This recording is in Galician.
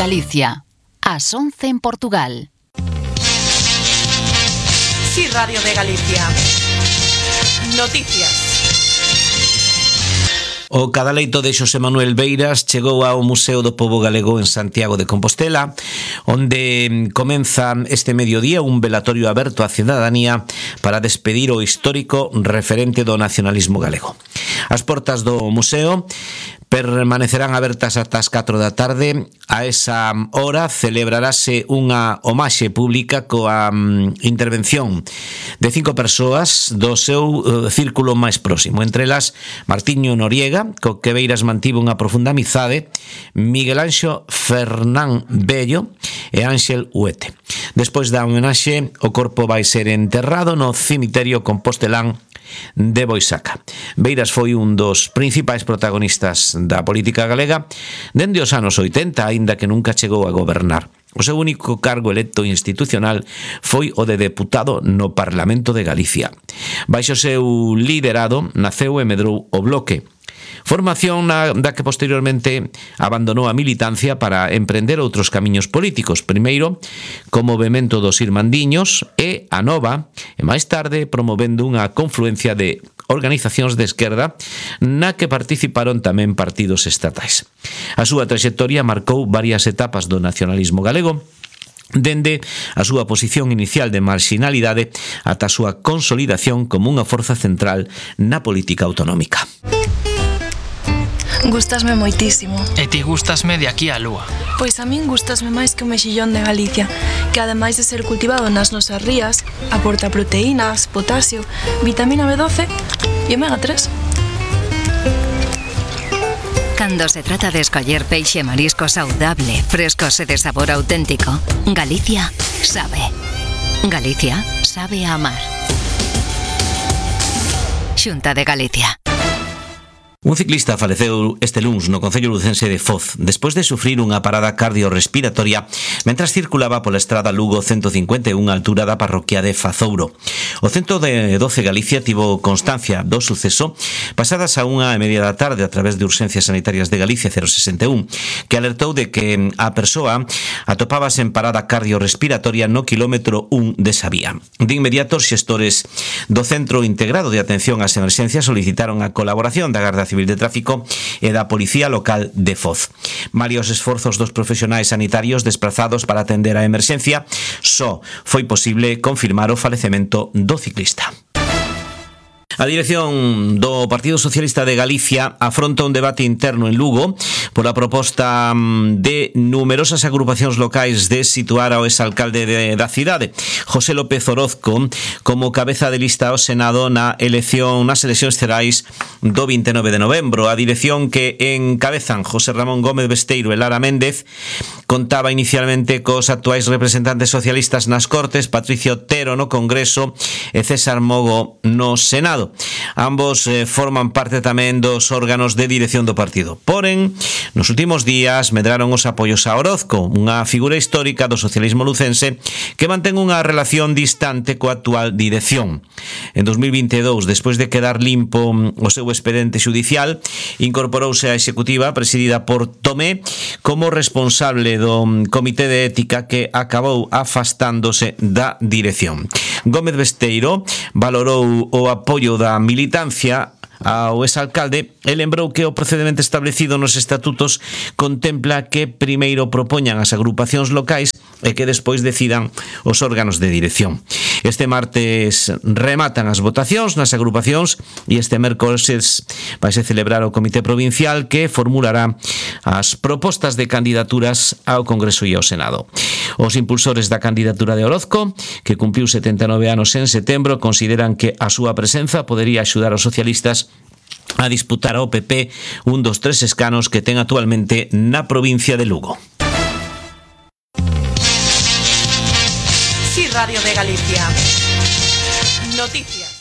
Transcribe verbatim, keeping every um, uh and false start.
Galicia. Ás once en Portugal. Sí, Radio de Galicia. Noticias. O cadaleito de Xosé Manuel Beiras chegou ao Museo do Pobo Galego en Santiago de Compostela, onde comeza este mediodía un velatorio aberto á cidadanía para despedir o histórico referente do nacionalismo galego. As portas do museo permanecerán abertas ata as catro da tarde. A esa hora celebrarase unha homaxe pública coa intervención de cinco persoas do seu círculo máis próximo, entre elas Martiño Noriega, co que Beiras mantivo unha profunda amizade, Miguel Anxo Fernán Bello e Ángel Huete. Despois da homenaxe, o corpo vai ser enterrado no cemiterio compostelán de Boisaca. Beiras foi un dos principais protagonistas da política galega dende os anos oitenta, aínda que nunca chegou a gobernar. O seu único cargo electo institucional foi o de deputado no Parlamento de Galicia. Baixo o seu liderado naceu e medrou o Bloque, formación na, da que posteriormente abandonou a militancia para emprender outros camiños políticos, primeiro como movemento dos Irmandiños e a Nova, e máis tarde promovendo unha confluencia de organizacións de esquerda na que participaron tamén partidos estatais. A súa traxectoria marcou varias etapas do nacionalismo galego, dende a súa posición inicial de marxinalidade ata a súa consolidación como unha forza central na política autonómica. Gústasme moitísimo. E ti gústasme de aquí á lúa. Pois a min gústasme máis que o mexillón de Galicia, que ademais de ser cultivado nas nosas rías, aporta proteínas, potasio, vitamina B doce e omega tres. Cando se trata de escoller peixe e marisco saudable, frescos e de sabor auténtico, Galicia sabe. Galicia sabe a amar. Xunta de Galicia. Un ciclista faleceu este luns no concello lucense de Foz despois de sufrir unha parada cardiorrespiratoria mentras circulaba pola estrada Lugo ciento cincuenta e un á altura da parroquia de Fazouro. O ciento doce Galicia tivo constancia do suceso pasadas a unha e media da tarde a través de Urxencias Sanitarias de Galicia cero sesenta e un, que alertou de que a persoa atopábase en parada cardiorrespiratoria no kilómetro un desa vía. De inmediato, os xestores do Centro Integrado de Atención ás Emerxencias solicitaron a colaboración da Garda Civil de Tráfico e da Policía Local de Foz. Varios esforzos dos profesionais sanitarios desplazados para atender a emerxencia, só foi posible confirmar o falecemento do ciclista. A dirección do Partido Socialista de Galicia afronta un debate interno en Lugo pola proposta de numerosas agrupacións locais de situar ao exalcalde de, da cidade, José López Orozco, como cabeza de lista ao Senado na elección, nas eleccións xerais do vinte e nove de novembro. A dirección que encabezan José Ramón Gómez Besteiro e Lara Méndez contaba inicialmente cos actuais representantes socialistas nas Cortes, Patricio Otero no Congreso e César Mogo no Senado. Ambos eh, forman parte tamén dos órganos de dirección do partido. Porén, nos últimos días medraron os apoios a Orozco, unha figura histórica do socialismo lucense que mantén unha relación distante coa actual dirección. En dos mil vinte e dous, despois de quedar limpo o seu expediente xudicial, incorporouse á executiva presidida por Tomé como responsable do Comité de Ética que acabou afastándose da dirección. Gómez Besteiro valorou o apoio da militancia ao exalcalde e lembrou que o procedimento establecido nos estatutos contempla que primeiro propoñan as agrupacións locais e que despois decidan os órganos de dirección. Este martes rematan as votacións nas agrupacións e este mércores vai se celebrar o Comité Provincial que formulará as propostas de candidaturas ao Congreso e ao Senado. Os impulsores da candidatura de Orozco, que cumpliu setenta e nove anos en setembro, consideran que a súa presenza podería axudar aos socialistas a disputar ao P P un dos tres escanos que ten actualmente na provincia de Lugo. Sí, Radio de Galicia. Noticias.